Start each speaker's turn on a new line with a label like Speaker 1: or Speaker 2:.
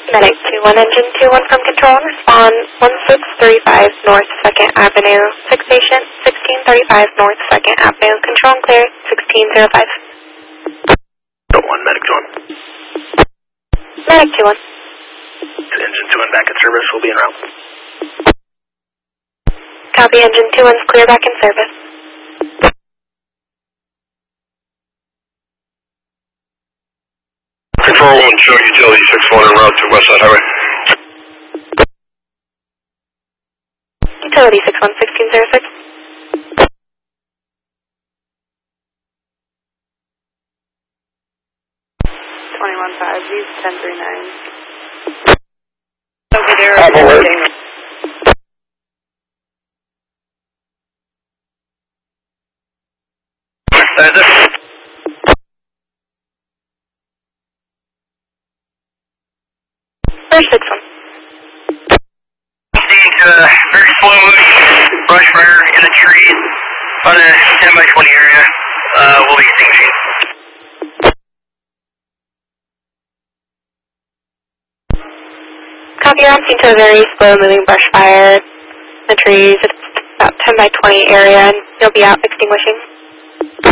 Speaker 1: Medic 2-1, engine 2-1 from control, respond 1635 North 2nd Avenue, 6 patient, 1635 North 2nd Avenue, control and clear, 1605.
Speaker 2: 1, Medic 2-1.
Speaker 1: Medic 2-1.
Speaker 2: Engine 2-1 back in service, will be en route.
Speaker 1: Copy, engine 2-1's clear back in service.
Speaker 2: Control 1, show utility 6-1 en route to West Side Highway.
Speaker 1: Utility 6-1, 1606.
Speaker 3: Use 1039.
Speaker 1: Over there. First 6-1.
Speaker 2: Very slow moving brush fire in a tree on a 10x20 area. We'll be extinguishing.
Speaker 1: Copy, you're on scene to a very slow moving brush fire in the trees. It's about 10x20 area and you'll be out extinguishing.